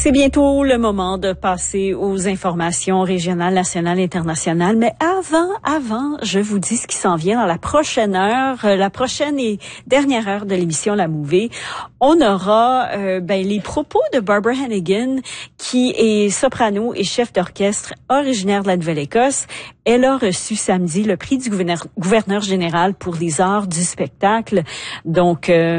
C'est bientôt le moment de passer aux informations régionales, nationales, internationales. Mais avant, je vous dis ce qui s'en vient dans la prochaine heure, la prochaine et dernière heure de l'émission La Mouvée. On aura les propos de Barbara Hannigan, qui est soprano et chef d'orchestre originaire de la Nouvelle-Écosse. Elle a reçu samedi le prix du gouverneur général pour les arts du spectacle. Donc,